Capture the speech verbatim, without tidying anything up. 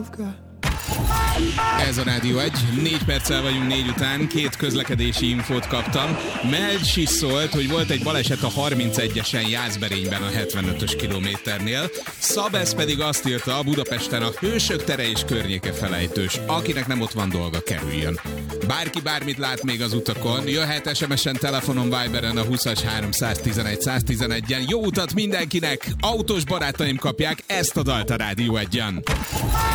Ez a Rádió egy, négy perccel vagyunk négy után, két közlekedési infót kaptam. Melcsi szólt, hogy volt egy baleset a harmincegyesen Jászberényben a hetvenötös kilométernél. Szabesz pedig azt írta, Budapesten a Hősök tere és környéke felejtős. Akinek nem ott van dolga, kerüljön. Bárki bármit lát még az utakon, jöhet es em es-en, telefonon, Viberen a húszas háromszáztizenegy száztizenegyen. Jó utat mindenkinek! Autós barátaim kapják ezt a dalt a Rádió egyen.